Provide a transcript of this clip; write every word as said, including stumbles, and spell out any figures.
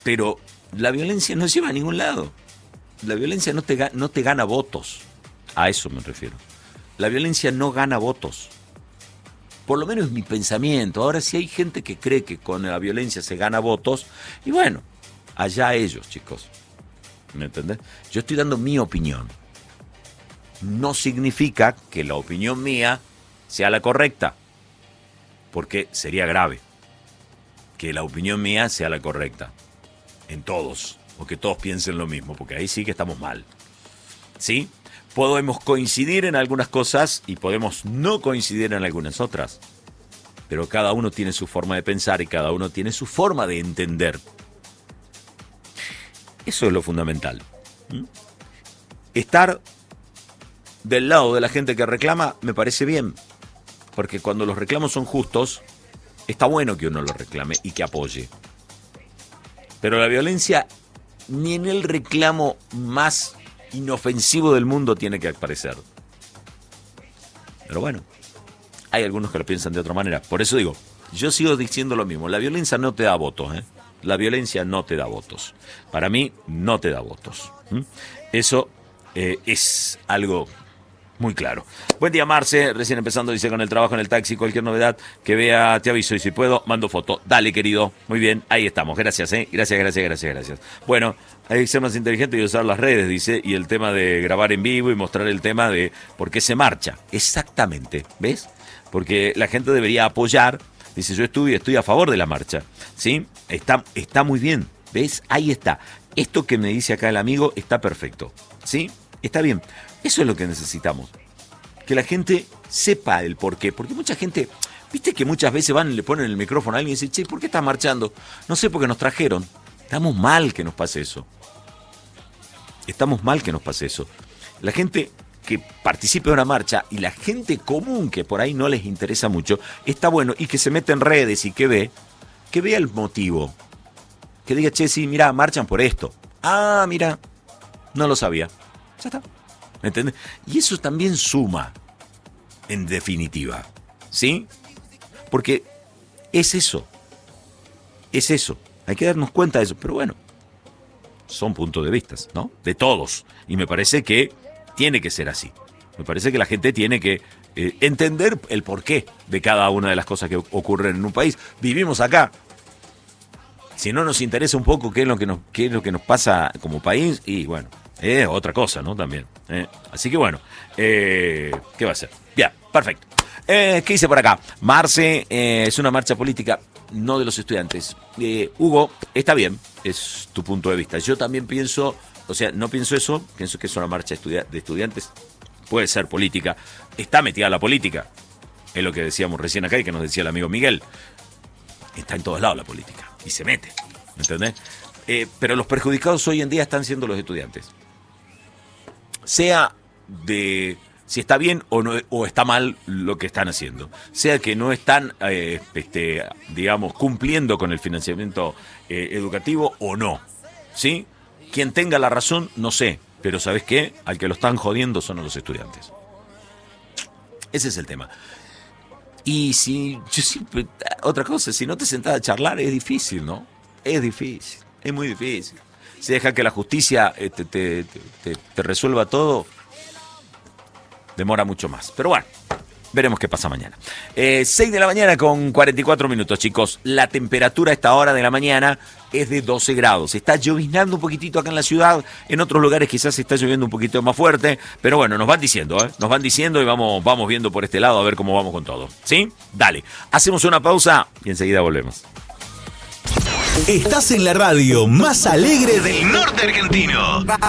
Pero la violencia no lleva a ningún lado. La violencia no te, no te gana votos. A eso me refiero. La violencia no gana votos. Por lo menos es mi pensamiento. Ahora, si hay gente que cree que con la violencia se gana votos, y bueno, allá ellos, chicos. ¿Me entendés? Yo estoy dando mi opinión. No significa que la opinión mía sea la correcta, porque sería grave que la opinión mía sea la correcta en todos, o que todos piensen lo mismo, porque ahí sí que estamos mal. ¿Sí? Podemos coincidir en algunas cosas y podemos no coincidir en algunas otras, pero cada uno tiene su forma de pensar y cada uno tiene su forma de entender. Eso es lo fundamental. ¿Mm? Estar del lado de la gente que reclama me parece bien, porque cuando los reclamos son justos, está bueno que uno lo reclame y que apoye. Pero la violencia ni en el reclamo más inofensivo del mundo tiene que aparecer. Pero bueno, hay algunos que lo piensan de otra manera. Por eso digo, yo sigo diciendo lo mismo. La violencia no te da votos, ¿eh? La violencia no te da votos. Para mí, no te da votos. ¿Mm? Eso eh, es algo muy claro. Buen día, Marce. Recién empezando, dice, con el trabajo en el taxi. Cualquier novedad que vea, te aviso. Y si puedo, mando foto. Dale, querido. Muy bien, ahí estamos. Gracias, ¿eh? Gracias, gracias, gracias, gracias. Bueno, hay que ser más inteligente y usar las redes, dice. Y el tema de grabar en vivo y mostrar el tema de por qué se marcha. Exactamente. ¿Ves? Porque la gente debería apoyar. Dice, yo estuve, estoy a favor de la marcha. ¿Sí? Está, está muy bien. ¿Ves? Ahí está. Esto que me dice acá el amigo está perfecto. ¿Sí? Está bien. Eso es lo que necesitamos. Que la gente sepa el porqué. Porque mucha gente, viste que muchas veces van y le ponen el micrófono a alguien y dicen, che, ¿por qué estás marchando? No sé, porque nos trajeron. Estamos mal que nos pase eso. Estamos mal que nos pase eso. La gente que participe de una marcha y la gente común que por ahí no les interesa mucho, está bueno, y que se mete en redes y que ve, que vea el motivo. Que diga, che, sí, mirá, marchan por esto. Ah, mira, no lo sabía. Ya está. ¿Me entiendes? Y eso también suma, en definitiva. ¿Sí? Porque es eso. Es eso. Hay que darnos cuenta de eso. Pero bueno, son puntos de vista, ¿no? De todos. Y me parece que tiene que ser así. Me parece que la gente tiene que eh, entender el porqué de cada una de las cosas que ocurren en un país. Vivimos acá. Si no nos interesa un poco qué es lo que nos, qué es lo que nos pasa como país, y bueno, es otra cosa, ¿no? También. ¿eh? Así que bueno, eh, ¿qué va a ser? Bien, perfecto. Eh, ¿Qué dice por acá? Marce, eh, es una marcha política, no de los estudiantes. Eh, Hugo, está bien, es tu punto de vista. Yo también pienso, o sea, no pienso eso, pienso que es una marcha estudia- de estudiantes, puede ser política, está metida la política, es lo que decíamos recién acá y que nos decía el amigo Miguel. Está en todos lados la política y se mete, ¿me entendés? Eh, pero los perjudicados hoy en día están siendo los estudiantes. Sea de si está bien o no, o está mal lo que están haciendo. Sea que no están, eh, este, digamos, cumpliendo con el financiamiento eh, educativo o no. ¿Sí? Quien tenga la razón, no sé. Pero ¿sabes qué? Al que lo están jodiendo son a los estudiantes. Ese es el tema. Y si, yo siempre, otra cosa, si no te sentás a charlar es difícil, ¿no? Es difícil, es muy difícil. Si deja que la justicia eh, te, te, te, te resuelva todo, demora mucho más. Pero bueno, veremos qué pasa mañana. Eh, seis de la mañana con cuarenta y cuatro minutos, chicos. La temperatura a esta hora de la mañana es de doce grados. Está lloviznando un poquitito acá en la ciudad. En otros lugares quizás está lloviendo un poquito más fuerte. Pero bueno, nos van diciendo, ¿eh? Nos van diciendo y vamos, vamos viendo por este lado a ver cómo vamos con todo. ¿Sí? Dale. Hacemos una pausa y enseguida volvemos. Estás en la radio más alegre del norte argentino.